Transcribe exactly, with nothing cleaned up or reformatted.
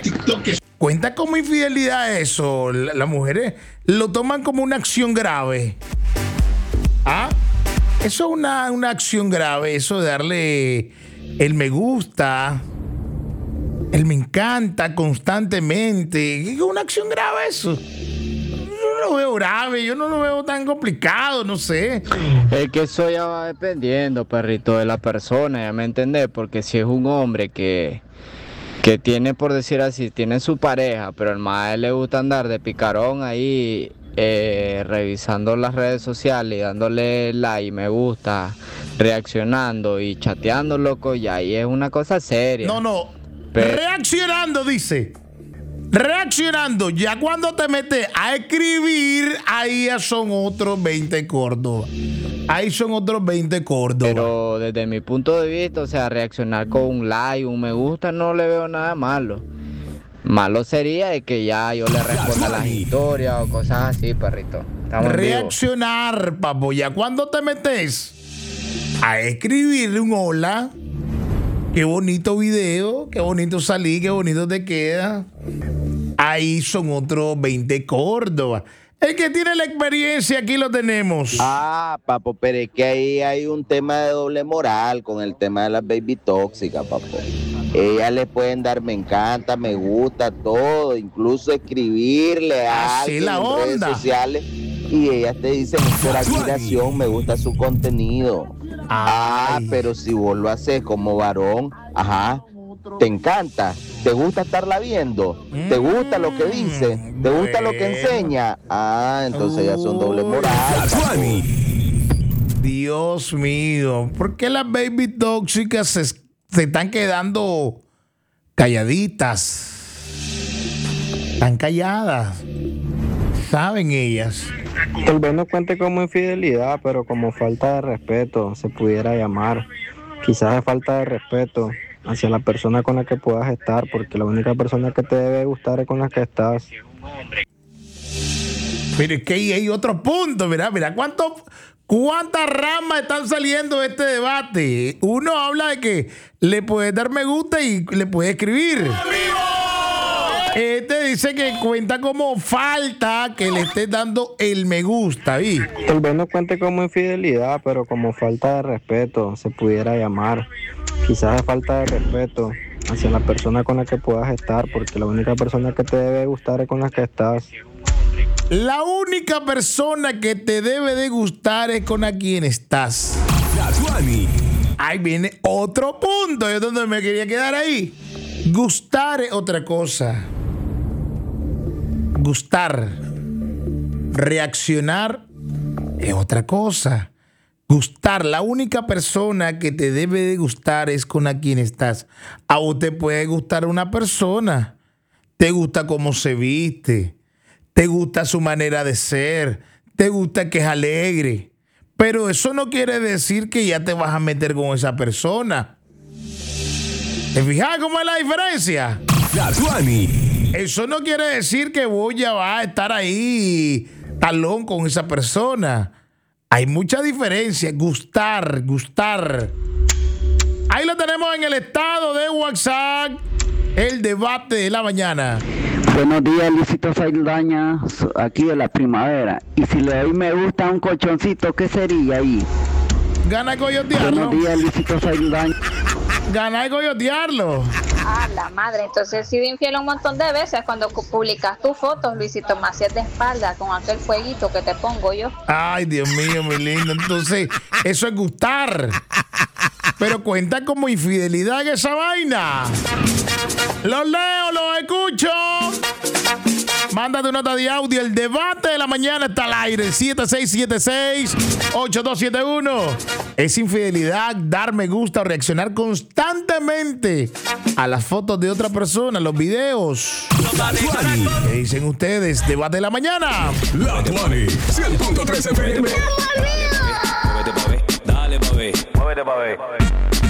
Cuenta como infidelidad eso. La- Las mujeres lo toman como una acción grave. ¿Ah? Eso es una, una acción grave, eso de darle el me gusta, el me encanta constantemente. ¿Es una acción grave eso? Yo no lo veo grave, yo no lo veo tan complicado, no sé. Es que eso ya va dependiendo, perrito, de la persona, ya me entendés, porque si es un hombre que, que tiene, por decir así, tiene su pareja, pero al más le gusta andar de picarón ahí, eh, revisando las redes sociales y dándole like, me gusta, reaccionando y chateando, loco, y ahí es una cosa seria. No, no. Pero- Reaccionando, dice. Reaccionando. Ya cuando te metes a escribir, ahí ya son otros veinte Córdoba. Ahí son otros veinte Córdoba. Pero desde mi punto de vista, o sea, reaccionar con un like, un me gusta, no le veo nada malo. Malo sería de que ya yo le responda las historias o cosas así, perrito. Estamos en vivo. Reaccionar, papo. Ya cuando te metes a escribirle un hola, qué bonito video, qué bonito salí, qué bonito te queda. Ahí son otros veinte Córdoba. El que tiene la experiencia, aquí lo tenemos. Ah, papo, pero es que ahí hay un tema de doble moral con el tema de las baby tóxicas, papo. Ellas le pueden dar me encanta, me gusta, todo, incluso escribirle a Así alguien la en redes onda. sociales y ellas te dicen por admiración, me gusta su contenido. Ah, Ay. pero si vos lo haces como varón, ajá, te encanta, te gusta estarla viendo, te gusta lo que dice, te gusta lo que Bueno. enseña. Ah, entonces ya son doble moral. papo. Dios mío, ¿por qué las baby tóxicas se, se están quedando calladitas? Están calladas. Saben ellas. Tal vez no cuente como infidelidad, pero como falta de respeto se pudiera llamar. Quizás es falta de respeto hacia la persona con la que puedas estar, porque la única persona que te debe gustar es con la que estás. Pero es que ahí hay otro punto, mira, mira, ¿cuánto, ¿cuántas ramas están saliendo de este debate? Uno habla de que le puedes dar me gusta y le puedes escribir. Este dice que cuenta como falta que le estés dando el me gusta, ¿vi? Tal vez no cuente como infidelidad, pero como falta de respeto se pudiera llamar. Quizás es falta de respeto hacia la persona con la que puedas estar, porque la única persona que te debe gustar es con la que estás. La única persona que te debe de gustar es con a quien estás. Ahí viene otro punto, yo donde me quería quedar ahí. Gustar es otra cosa. Gustar. Reaccionar es otra cosa. Gustar, la única persona que te debe de gustar es con a quien estás. A vos te puede gustar una persona. Te gusta cómo se viste. Te gusta su manera de ser. Te gusta que es alegre. Pero eso no quiere decir que ya te vas a meter con esa persona. ¿Te fijas cómo es la diferencia? Eso no quiere decir que vos ya vas a estar ahí talón con esa persona. Hay mucha diferencia. Gustar, gustar. Ahí lo tenemos en el estado de WhatsApp. El debate de la mañana. Buenos días, Luisito Saldaña, aquí de la primavera. Y si le doy me gusta a un colchoncito, ¿qué sería ahí? Gana coyotearlo. Buenos días, Luisito Saldaña. Gana coyotearlo. Ah, la madre, entonces he sido infiel un montón de veces cuando cu- publicas tus fotos, Luisito, me hacías de espalda con aquel fueguito que te pongo yo. Ay, Dios mío, mi lindo. Entonces, eso es gustar. Pero cuenta como infidelidad en esa vaina. Los leo, los escucho. Mándate nota de audio. El debate de la mañana está al aire. siete seis siete seis, ocho dos siete uno. Es infidelidad dar me gusta o reaccionar constantemente a las fotos de otra persona, los videos. ¿Qué dicen ustedes? Debate de la mañana. La Tuani, cien punto tres F M. Muévete pa' ver, dale pa' ver, muévete pa' ver.